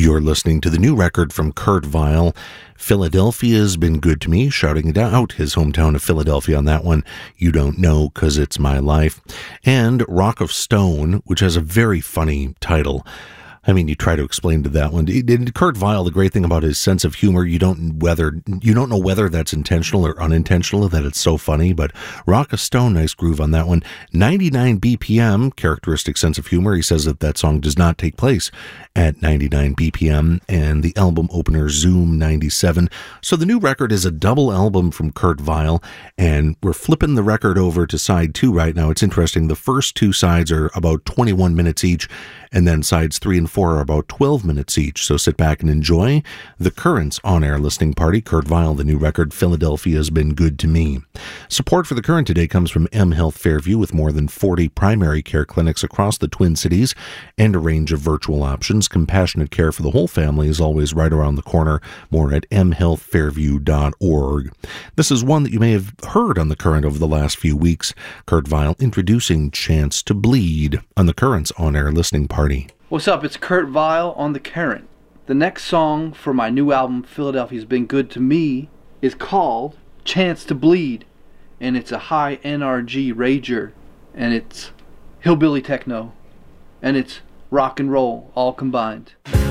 You're listening to the new record from Kurt Vile. Philadelphia's Been Good to Me, shouting it out, his hometown of Philadelphia on that one. You Don't Know 'Cause It's My Life. And Rock of Stone, which has a very funny title. I mean, you try to explain to that one. Kurt Vile, the great thing about his sense of humor, you don't know whether that's intentional or unintentional, that it's so funny, but Rock of Stone, nice groove on that one. 99 BPM, characteristic sense of humor. He says that song does not take place at 99 BPM, and the album opener, Zoom 97. So the new record is a double album from Kurt Vile, and we're flipping the record over to side 2 right now. It's interesting. The first 2 sides are about 21 minutes each, and then sides 3 and 4 are about 12 minutes each. So sit back and enjoy the Currents on-air listening party. Kurt Vile, the new record, Philadelphia's Been Good to Me. Support for the Current today comes from M Health Fairview, with more than 40 primary care clinics across the Twin Cities and a range of virtual options. Compassionate care for the whole family is always right around the corner. More at mhealthfairview.org. This is one that you may have heard on the Current over the last few weeks. Kurt Vile introducing Chance to Bleed on the Current's on-air listening party. What's up? It's Kurt Vile on the Current. The next song for my new album, Philadelphia's Been Good to Me, is called Chance to Bleed, and it's a high NRG rager, and it's hillbilly techno, and it's rock and roll all combined.